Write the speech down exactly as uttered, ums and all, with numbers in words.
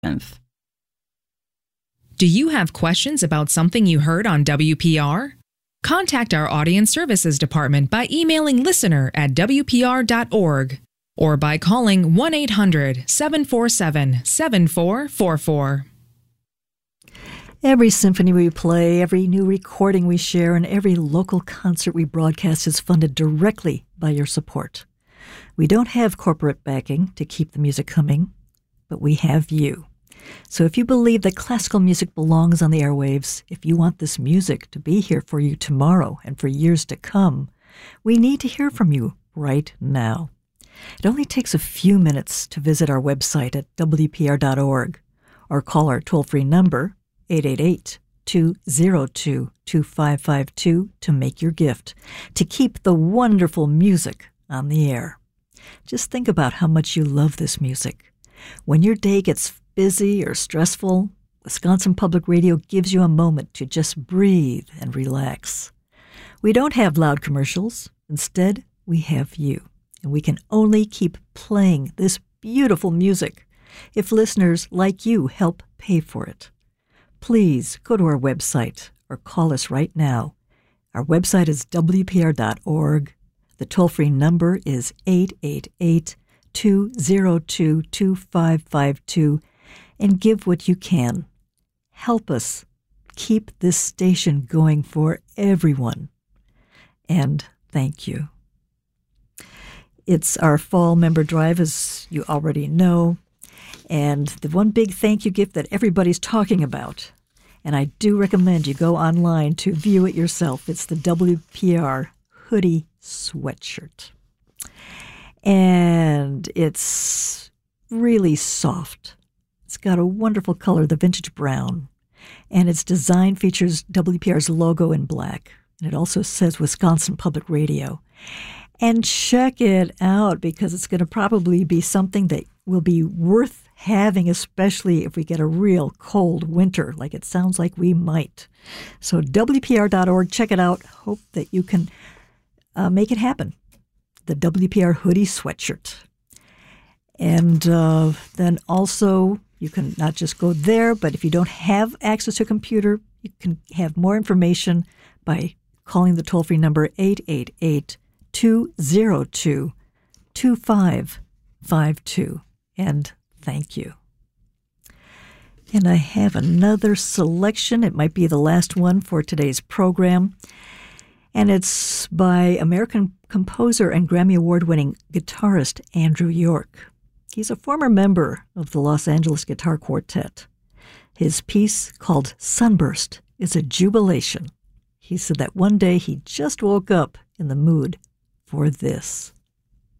Do you have questions about something you heard on W P R? Contact our Audience Services Department by emailing listener at W P R dot org or by calling one eight hundred, seven four seven, seven four four four. Every symphony we play, every new recording we share, and every local concert we broadcast is funded directly by your support. We don't have corporate backing to keep the music coming, but we have you. So if you believe that classical music belongs on the airwaves, if you want this music to be here for you tomorrow and for years to come, we need to hear from you right now. It only takes a few minutes to visit our website at W P R dot org or call our toll-free number, eight eight eight, two zero two, two five five two, to make your gift, to keep the wonderful music on the air. Just think about how much you love this music. When your day gets busy or stressful, Wisconsin Public Radio gives you a moment to just breathe and relax. We don't have loud commercials. Instead, we have you. And we can only keep playing this beautiful music if listeners like you help pay for it. Please go to our website or call us right now. Our website is W P R dot org. The toll-free number is eight eight eight, two zero two, two five five two. And give what you can. Help us keep this station going for everyone. And thank you. It's our fall member drive, as you already know, and the one big thank you gift that everybody's talking about. And I do recommend you go online to view it yourself. It's the W P R hoodie sweatshirt. And it's really soft. It's got a wonderful color, the vintage brown, and its design features W P R's logo in black, and it also says Wisconsin Public Radio. And check it out, because it's going to probably be something that will be worth having, especially if we get a real cold winter, like it sounds like we might. So W P R dot org, check it out. Hope that you can uh, make it happen. The W P R hoodie sweatshirt. And uh, then also, you can not just go there, but if you don't have access to a computer, you can have more information by calling the toll-free number eight eight eight, two zero two, two five five two. And thank you. And I have another selection. It might be the last one for today's program. And it's by American composer and Grammy Award-winning guitarist Andrew York. He's a former member of the Los Angeles Guitar Quartet. His piece, called Sunburst, is a jubilation. He said that one day he just woke up in the mood for this.